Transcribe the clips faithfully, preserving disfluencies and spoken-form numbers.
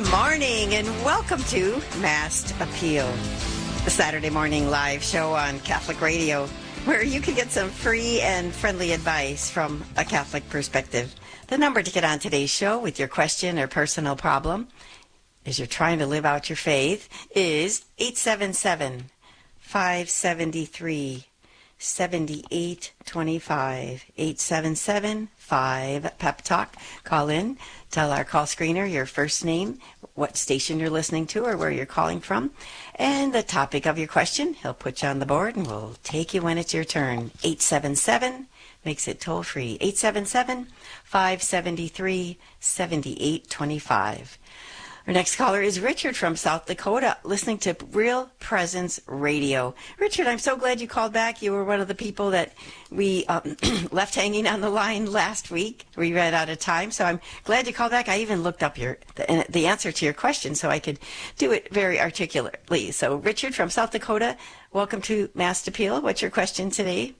morning and welcome to Masked Appeal, the Saturday morning live show on Catholic Radio, where you can get some free and friendly advice from a Catholic perspective. The number to get on today's show with your question or personal problem as you're trying to live out your faith is eight seven seven, five seven three, seven eight two five. eight seven seven, five, Pep Talk. Call in. Tell our call screener your first name, what station you're listening to, or where you're calling from, and the topic of your question. He'll put you on the board, and we'll take you when it's your turn. eight seven seven makes it toll-free. eight seven seven, five seven three, seven eight two five. Our next caller is Richard from South Dakota, listening to Real Presence Radio. Richard, I'm so glad you called back. You were one of the people that we um, left hanging on the line last week. We ran out of time, so I'm glad you called back. I even looked up your the, the answer to your question so I could do it very articulately. So, Richard from South Dakota, welcome to Masked Appeal. What's your question today?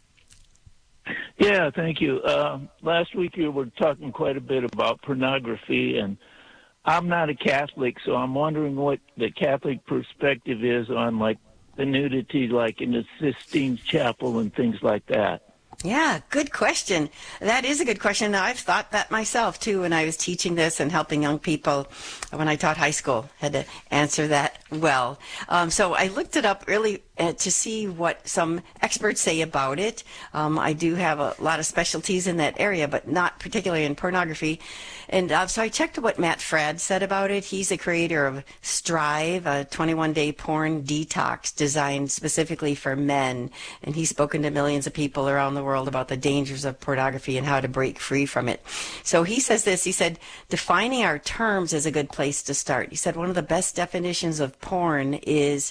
Yeah, thank you. Uh, last week you were talking quite a bit about pornography, and I'm not a Catholic, so I'm wondering what the Catholic perspective is on, like, the nudity, like in the Sistine Chapel and things like that. Yeah, good question. That is a good question. I've thought that myself, too, when I was teaching this and helping young people when I taught high school. Had to answer that well. Um, so I looked it up really uh, to see what some experts say about it. Um, I do have a lot of specialties in that area, but not particularly in pornography. And uh, so I checked what Matt Fradd said about it. He's the creator of Strive, a twenty-one day porn detox designed specifically for men. And he's spoken to millions of people around the world about the dangers of pornography and how to break free from it. So he says this, he said, defining our terms is a good place to start. He said one of the best definitions of porn is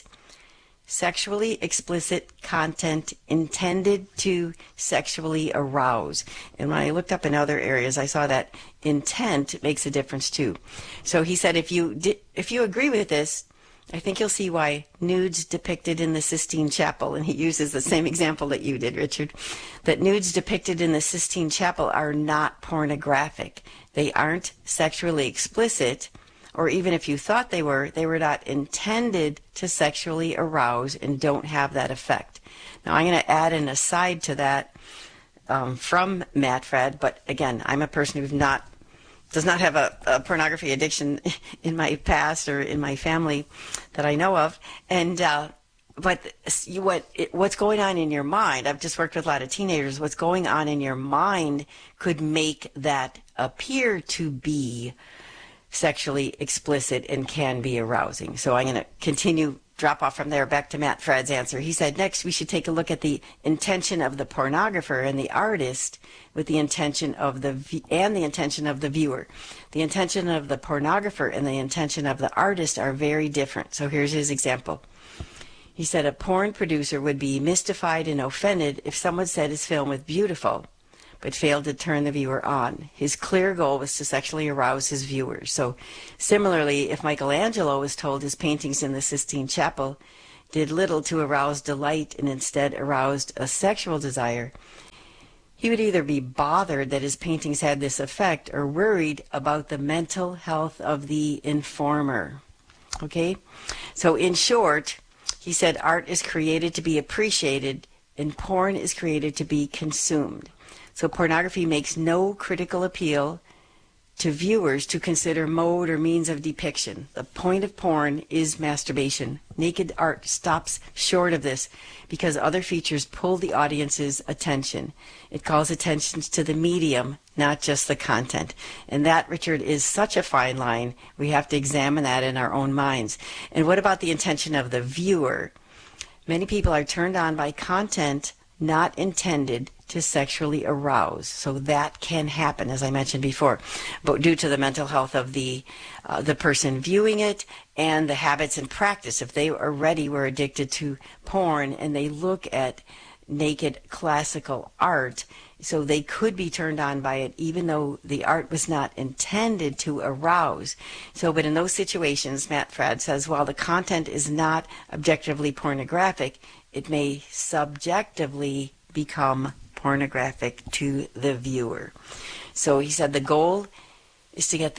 sexually explicit content intended to sexually arouse. And when I looked up in other areas, I saw that intent makes a difference too. So he said, if you di- if you agree with this, I think you'll see why nudes depicted in the Sistine Chapel, and he uses the same example that you did, Richard, that nudes depicted in the Sistine Chapel are not pornographic. They aren't sexually explicit, or even if you thought they were, they were not intended to sexually arouse and don't have that effect. Now, I'm going to add an aside to that um, from Matt Fradd, but again, I'm a person who's not does not have a, a pornography addiction in my past or in my family that I know of. And uh, but what it, what's going on in your mind, I've just worked with a lot of teenagers, what's going on in your mind could make that appear to be sexually explicit and can be arousing. So I'm going to continue, drop off from there back to Matt Fradd's answer. He said, next we should take a look at the intention of the pornographer and the artist with the intention of the, and the intention of the viewer. The intention of the pornographer and the intention of the artist are very different. So here's his example. He said, a porn producer would be mystified and offended if someone said his film was beautiful, but failed to turn the viewer on. His clear goal was to sexually arouse his viewers. So similarly, if Michelangelo was told his paintings in the Sistine Chapel did little to arouse delight and instead aroused a sexual desire, he would either be bothered that his paintings had this effect or worried about the mental health of the informer. Okay? So in short, he said art is created to be appreciated and porn is created to be consumed. So pornography makes no critical appeal to viewers to consider mode or means of depiction. The point of porn is masturbation. Naked art stops short of this because other features pull the audience's attention. It calls attention to the medium, not just the content. And that, Richard, is such a fine line. We have to examine that in our own minds. And what about the intention of the viewer? Many people are turned on by content not intended to sexually arouse. So that can happen, as I mentioned before, but due to the mental health of the uh, the person viewing it and the habits and practice. If they already were addicted to porn and they look at naked classical art, so they could be turned on by it even though the art was not intended to arouse. So, but in those situations, Matt Fradd says, while the content is not objectively pornographic, it may subjectively become pornographic to the viewer. So he said the goal is to get the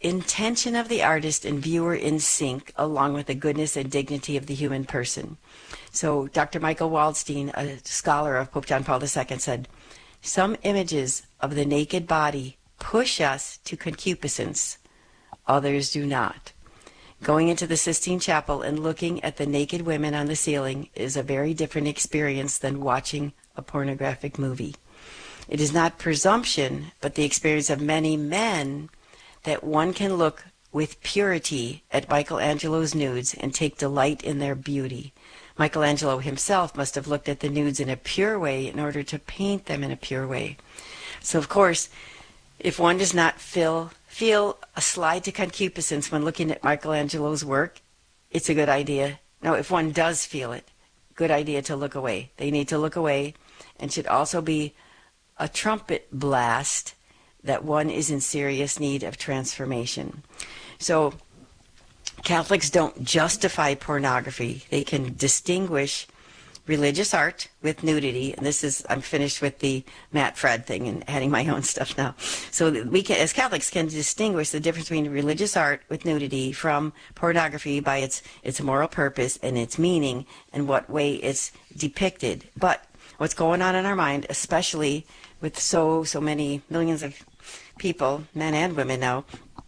intention of the artist and viewer in sync, along with the goodness and dignity of the human person. So Doctor Michael Waldstein, a scholar of Pope John Paul the Second, said, some images of the naked body push us to concupiscence, others do not. Going into the Sistine Chapel and looking at the naked women on the ceiling is a very different experience than watching a pornographic movie. It is not presumption, but the experience of many men that one can look with purity at Michelangelo's nudes and take delight in their beauty. Michelangelo himself must have looked at the nudes in a pure way in order to paint them in a pure way. So, of course, if one does not feel, feel a slide to concupiscence when looking at Michelangelo's work, it's a good idea. Now, if one does feel it, good idea to look away. They need to look away, and should also be a trumpet blast that one is in serious need of transformation. So Catholics don't justify pornography. They can distinguish religious art with nudity. And this is, I'm finished with the Matt Fred thing and adding my own stuff now. So we can, as Catholics, can distinguish the difference between religious art with nudity from pornography by its, its moral purpose and its meaning and what way it's depicted. But what's going on in our mind, especially with so, so many millions of people, men and women now,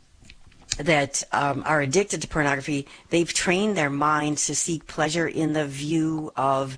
that um, are addicted to pornography, they've trained their minds to seek pleasure in the view of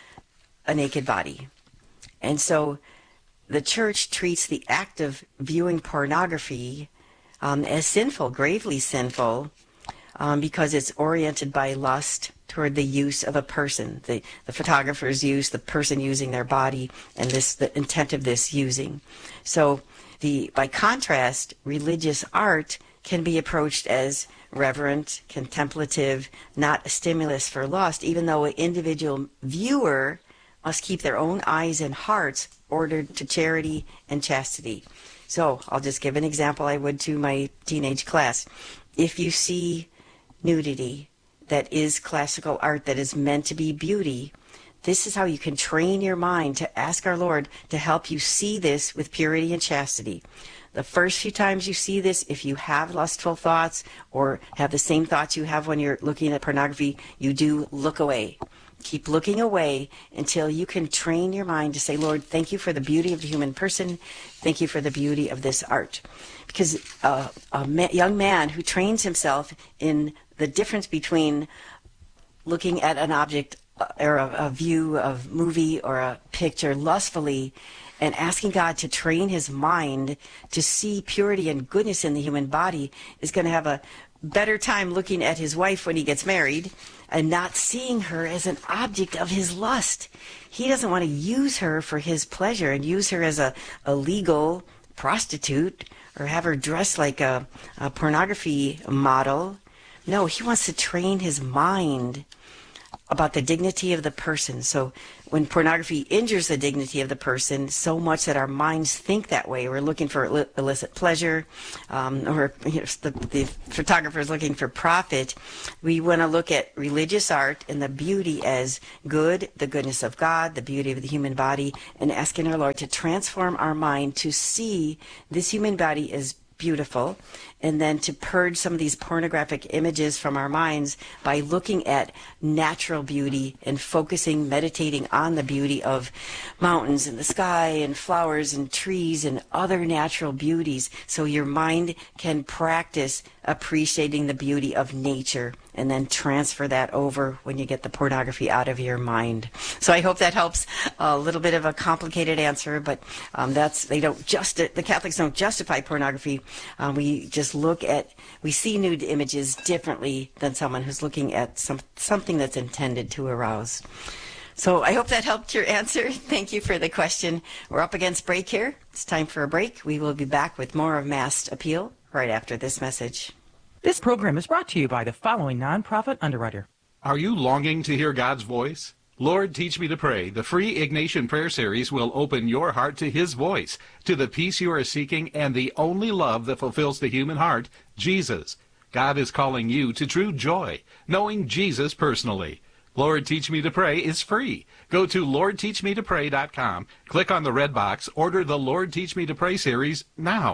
a naked body. And so the church treats the act of viewing pornography um, as sinful, gravely sinful, um, because it's oriented by lust toward the use of a person, the, the photographer's use, the person using their body, and this the intent of this using. So the by contrast, religious art can be approached as reverent, contemplative, not a stimulus for lust, even though an individual viewer must keep their own eyes and hearts ordered to charity and chastity. So I'll just give an example I would to my teenage class. If you see nudity that is classical art, that is meant to be beauty, this is how you can train your mind to ask our Lord to help you see this with purity and chastity. The first few times you see this, if you have lustful thoughts or have the same thoughts you have when you're looking at pornography, you do look away. Keep looking away until you can train your mind to say, Lord, thank you for the beauty of the human person. Thank you for the beauty of this art. Because uh, a ma- young man who trains himself in the difference between looking at an object or a, a view of movie or a picture lustfully and asking God to train his mind to see purity and goodness in the human body is going to have a better time looking at his wife when he gets married and not seeing her as an object of his lust. He doesn't want to use her for his pleasure and use her as a, a legal prostitute or have her dress like a, a pornography model. No, he wants to train his mind about the dignity of the person. So when pornography injures the dignity of the person so much that our minds think that way, we're looking for illi- illicit pleasure, um, or you know, the, the photographer is looking for profit, we want to look at religious art and the beauty as good, the goodness of God, the beauty of the human body, and asking our Lord to transform our mind to see this human body as beautiful, and then to purge some of these pornographic images from our minds by looking at natural beauty and focusing, meditating on the beauty of mountains and the sky and flowers and trees and other natural beauties, so your mind can practice appreciating the beauty of nature and then transfer that over when you get the pornography out of your mind. So I hope that helps. A little bit of a complicated answer, but um, that's they don't just the Catholics don't justify pornography. Um, we just look at we see nude images differently than someone who's looking at some something that's intended to arouse. So I hope that helped your answer. Thank you for the question. We're up against break here. It's time for a break. We will be back with more of Masked Appeal right after this message. This program is brought to you by the following nonprofit underwriter. Are you longing to hear God's voice? Lord, Teach Me to Pray, the free Ignatian Prayer Series will open your heart to His voice, to the peace you are seeking, and the only love that fulfills the human heart, Jesus. God is calling you to true joy, knowing Jesus personally. Lord, Teach Me to Pray is free. Go to lord teach me to pray dot com, click on the red box, order the Lord, Teach Me to Pray series now.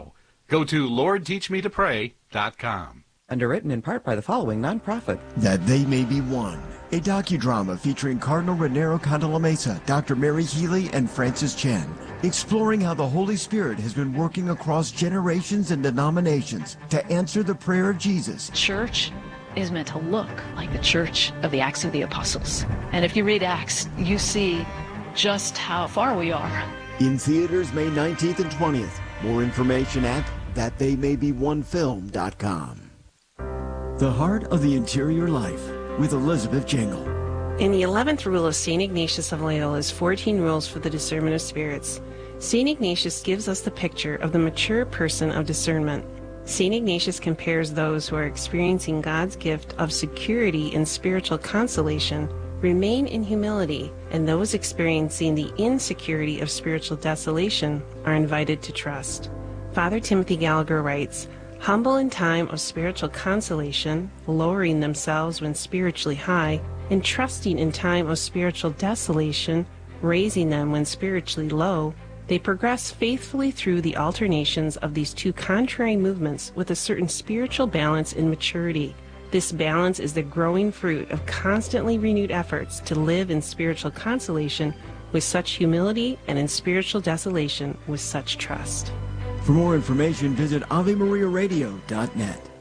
Go to lord teach me to pray dot com. Underwritten in part by the following nonprofit. That They May Be One, a docudrama featuring Cardinal Raniero Cantalamessa, Doctor Mary Healy, and Francis Chen, exploring how the Holy Spirit has been working across generations and denominations to answer the prayer of Jesus. Church is meant to look like the church of the Acts of the Apostles. And if you read Acts, you see just how far we are. In theaters May nineteenth and twentieth. More information at that they may be one film dot com. The Heart of the Interior Life with Elizabeth Jingle. In the eleventh rule of Saint Ignatius of Loyola's fourteen Rules for the Discernment of Spirits, Saint Ignatius gives us the picture of the mature person of discernment. Saint Ignatius compares those who are experiencing God's gift of security in spiritual consolation remain in humility, and those experiencing the insecurity of spiritual desolation are invited to trust. Father Timothy Gallagher writes, "Humble in time of spiritual consolation, lowering themselves when spiritually high, and trusting in time of spiritual desolation, raising them when spiritually low, they progress faithfully through the alternations of these two contrary movements with a certain spiritual balance and maturity. This balance is the growing fruit of constantly renewed efforts to live in spiritual consolation with such humility and in spiritual desolation with such trust." For more information, visit Ave Maria Radio dot net.